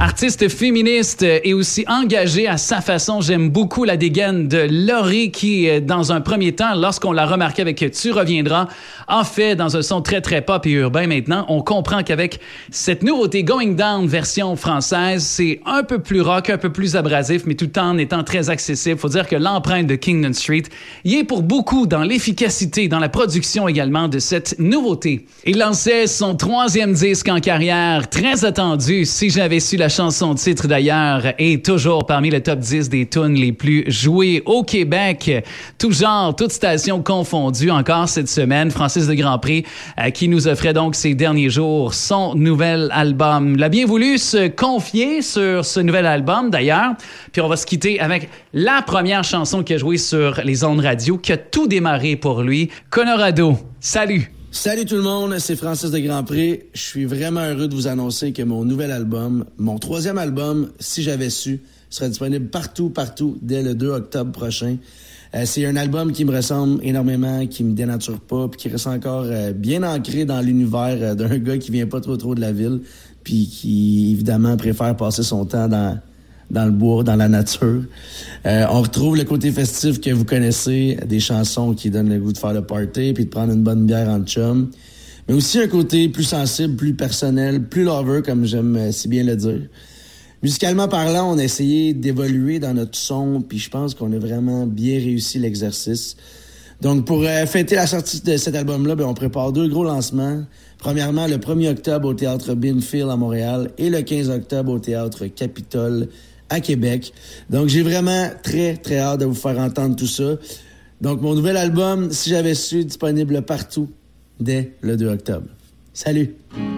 Artiste féministe et aussi engagée à sa façon, j'aime beaucoup la dégaine de Laurie qui, dans un premier temps, lorsqu'on l'a remarqué avec Tu reviendras, en fait, dans un son très, très pop et urbain maintenant, on comprend qu'avec cette nouveauté Going Down version française, c'est un peu plus rock, un peu plus abrasif, mais tout en étant très accessible. Faut dire que l'empreinte de Kingdom Street y est pour beaucoup dans l'efficacité, dans la production également de cette nouveauté. Il lançait son 3e disque en carrière, très attendu, Si j'avais su la chanson titre d'ailleurs, est toujours parmi le top 10 des tunes les plus jouées au Québec. Tout genre, toute station confondue encore cette semaine. Francis de Grandpré qui nous offrait donc ces derniers jours son nouvel album. L'a bien voulu se confier sur ce nouvel album d'ailleurs. Puis on va se quitter avec la première chanson qui a joué sur les ondes radio, qui a tout démarré pour lui. Colorado. Salut! Salut tout le monde, c'est Francis de Grandpré. Je suis vraiment heureux de vous annoncer que mon nouvel album, mon 3e album, Si j'avais su, sera disponible partout, dès le 2 octobre prochain. C'est un album qui me ressemble énormément, qui me dénature pas, puis qui reste encore bien ancré dans l'univers d'un gars qui vient pas trop de la ville, puis qui évidemment préfère passer son temps dans le bois, dans la nature. On retrouve le côté festif que vous connaissez, des chansons qui donnent le goût de faire le party puis de prendre une bonne bière en chum. Mais aussi un côté plus sensible, plus personnel, plus lover, comme j'aime si bien le dire. Musicalement parlant, on a essayé d'évoluer dans notre son, puis je pense qu'on a vraiment bien réussi l'exercice. Donc, pour fêter la sortie de cet album-là, on prépare 2 gros lancements. Premièrement, le 1er octobre au Théâtre Binfield à Montréal et le 15 octobre au Théâtre Capitole à Québec. Donc, j'ai vraiment très, très hâte de vous faire entendre tout ça. Donc, mon nouvel album, Si j'avais su, disponible partout dès le 2 octobre. Salut!